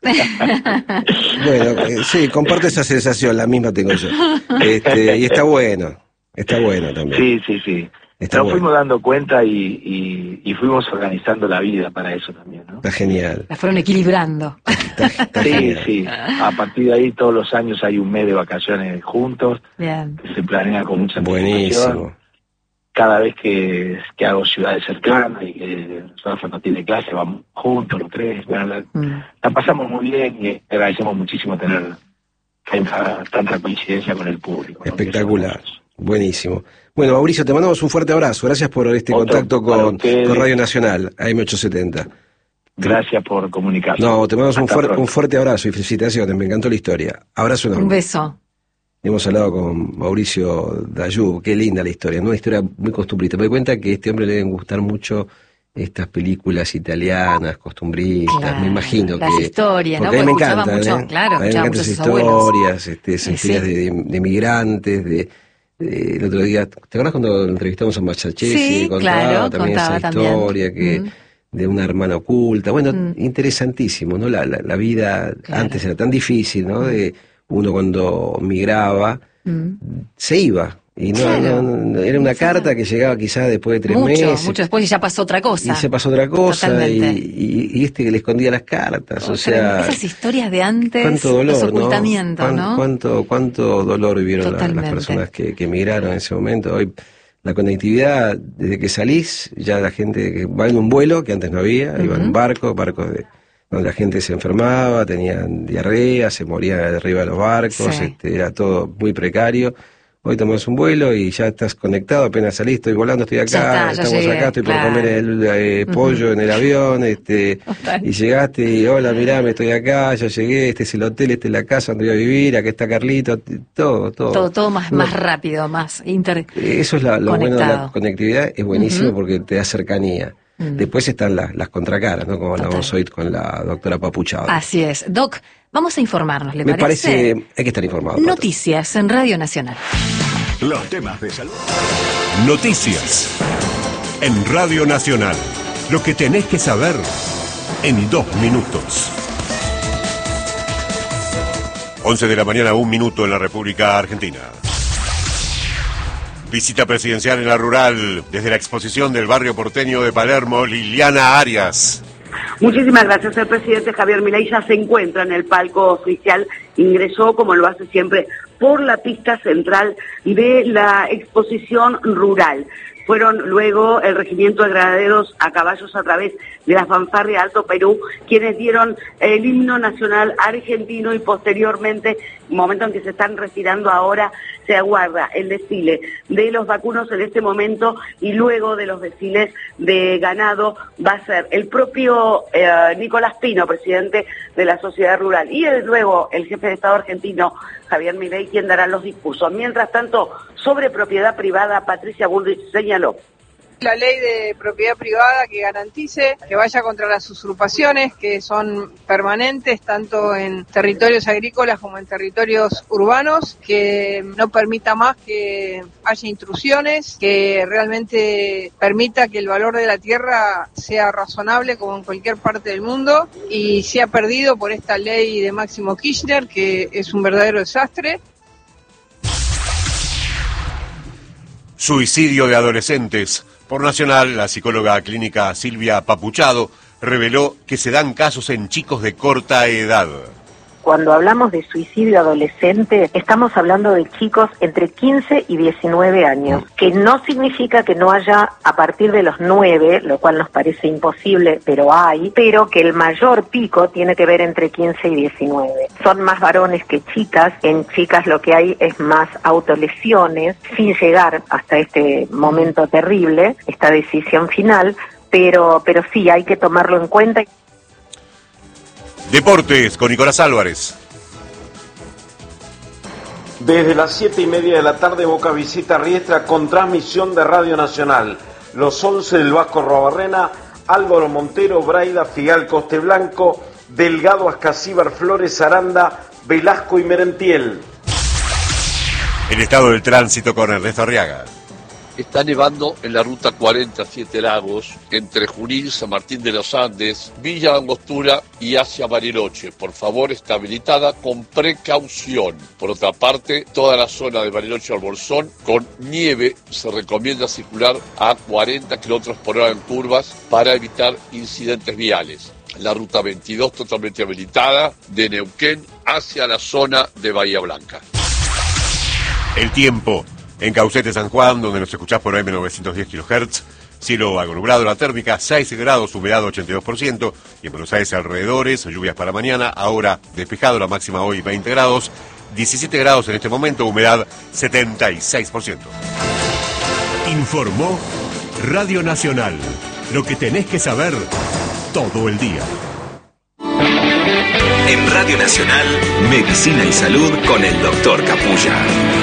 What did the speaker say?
Bueno, sí, comparto esa sensación, la misma tengo yo. Y está bueno también. Sí. Está Nos bueno. fuimos dando cuenta y fuimos organizando la vida para eso también, ¿no? Está genial. La fueron equilibrando. Está genial. Sí. A partir de ahí todos los años hay un mes de vacaciones juntos, Bien. que se planea con mucha Buenísimo. anticipación. Cada vez que hago ciudades cercanas y que Rafa no tiene clase, vamos juntos los tres. Bueno, la pasamos muy bien y agradecemos muchísimo tener tanta coincidencia con el público, ¿no? Espectacular. Buenísimo. Bueno, Mauricio, te mandamos un fuerte abrazo. Gracias por este contacto con Radio Nacional, AM870. Gracias por comunicarse. No, te mandamos un fuerte abrazo y felicitaciones. Me encantó la historia. Abrazo enorme. Un beso. Hemos hablado con Mauricio Dayú. Qué linda la historia, ¿no? Una historia muy costumbrista. Me doy cuenta que a este hombre le deben gustar mucho estas películas italianas, costumbristas, Claro, me imagino las historias, porque ¿no? a mí me Porque escuchaba encantan, mucho, claro, a mí me escuchaba encantan mucho esas a sus abuelos. historias, esas historias de migrantes, el otro día, ¿te acuerdas cuando entrevistamos a Machachesi? Sí, Contaba también contaba esa también. historia de una hermana oculta. Bueno, interesantísimo, ¿no? La vida antes era tan difícil, ¿no? De uno cuando migraba, se iba. Y no, era una carta que llegaba quizás después de 3 meses. Mucho después y ya pasó otra cosa. Y se pasó otra cosa, Totalmente. y que le escondía las cartas, o sea... Esas historias de antes, cuánto dolor, los ocultamientos, ¿no? Cuánto dolor vivieron las personas que emigraron en ese momento. Hoy la conectividad, desde que salís, ya la gente que va en un vuelo, que antes no había, iba en un barcos donde la gente se enfermaba, tenían diarrea, se moría de arriba de los barcos, era todo muy precario. Hoy tomas un vuelo y ya estás conectado, apenas salís, estoy volando, estoy acá, estamos llegué, acá, estoy por comer el pollo en el avión, y llegaste y hola, mirá, me estoy acá, ya llegué, este es el hotel, esta es la casa donde voy a vivir, acá está Carlito, todo más rápido, más Eso es lo bueno de la conectividad, es buenísimo porque te da cercanía. Después están las contracaras, ¿no? Como hablamos hoy con la doctora Papuchado. Así es. Doc, vamos a informarnos, ¿le parece? Me parece, hay que estar informado. Noticias en Radio Nacional. Los temas de salud. Noticias en Radio Nacional. Lo que tenés que saber en 2 minutos. 11 de la mañana, 1 minuto en la República Argentina. Visita presidencial en la rural, desde la exposición del barrio porteño de Palermo, Liliana Arias. Muchísimas gracias. El presidente Javier Milei ya se encuentra en el palco oficial, ingresó como lo hace siempre por la pista central de la exposición rural. Fueron luego el regimiento de granaderos a caballos a través de la fanfarria Alto Perú, quienes dieron el himno nacional argentino y posteriormente, momento en que se están retirando ahora, se aguarda el desfile de los vacunos en este momento y luego de los desfiles de ganado va a ser el propio Nicolás Pino, presidente de la Sociedad Rural, y luego el jefe de Estado argentino, Javier Milei, quien dará los discursos. Mientras tanto, sobre propiedad privada, Patricia Bullrich señaló. La ley de propiedad privada que garantice, que vaya contra las usurpaciones que son permanentes tanto en territorios agrícolas como en territorios urbanos, que no permita más que haya intrusiones, que realmente permita que el valor de la tierra sea razonable como en cualquier parte del mundo y sea perdido por esta ley de Máximo Kirchner, que es un verdadero desastre. Suicidio de adolescentes. Por Nacional, la psicóloga clínica Silvia Papuchado reveló que se dan casos en chicos de corta edad. Cuando hablamos de suicidio adolescente, estamos hablando de chicos entre 15 y 19 años, que no significa que no haya a partir de los 9, lo cual nos parece imposible, pero que el mayor pico tiene que ver entre 15 y 19. Son más varones que chicas, en chicas lo que hay es más autolesiones, sin llegar hasta este momento terrible, esta decisión final, pero sí hay que tomarlo en cuenta. Deportes con Nicolás Álvarez. Desde las 7:30 de la tarde, Boca visita Riestra con transmisión de Radio Nacional. Los 11 del Vasco Robarrena, Álvaro Montero, Braida, Figal, Costeblanco, Delgado, Ascasíbar, Flores, Aranda, Velasco y Merentiel. El estado del tránsito con Ernesto Arriaga. Está nevando en la ruta 40 Siete Lagos, entre Junín, San Martín de los Andes, Villa Angostura y hacia Bariloche. Por favor, está habilitada con precaución. Por otra parte, toda la zona de Bariloche al Bolsón, con nieve, se recomienda circular a 40 km por hora en curvas para evitar incidentes viales. La ruta 22 totalmente habilitada de Neuquén hacia la zona de Bahía Blanca. El tiempo. En Caucete, San Juan, donde nos escuchás por AM 910 kHz, cielo algo nublado, la térmica 6 grados, humedad 82%, y en Buenos Aires alrededores, lluvias para mañana, ahora despejado, la máxima hoy 20 grados, 17 grados en este momento, humedad 76%. Informó Radio Nacional, lo que tenés que saber todo el día. En Radio Nacional, Medicina y Salud con el Dr. Capulla.